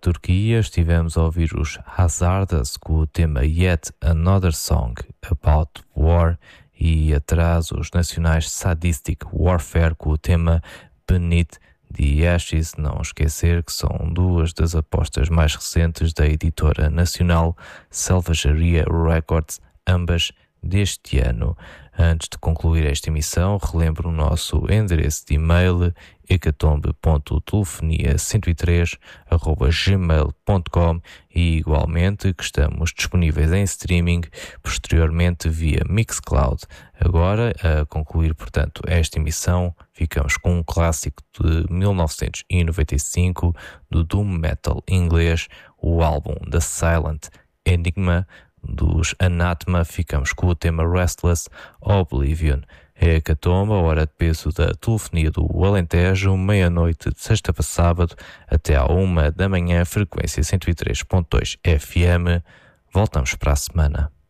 Turquia, estivemos a ouvir os Hazardas com o tema Yet Another Song About War e atrás os nacionais Sadistic Warfare com o tema Beneath the Ashes. Não esquecer que são duas das apostas mais recentes da editora nacional Selvageria Records, ambas deste ano. Antes de concluir esta emissão, relembro o nosso endereço de e-mail hecatombe.telefonia103@gmail.com e igualmente que estamos disponíveis em streaming, posteriormente via Mixcloud. Agora, a concluir, portanto, esta emissão, ficamos com um clássico de 1995 do Doom Metal inglês, o álbum The Silent Enigma dos Anathema. Ficamos com o tema Restless Oblivion. É a Hecatombe, a hora de peso da telefonia do Alentejo, meia-noite de sexta para sábado até à 1 da manhã, frequência 103.2 FM. Voltamos para a semana.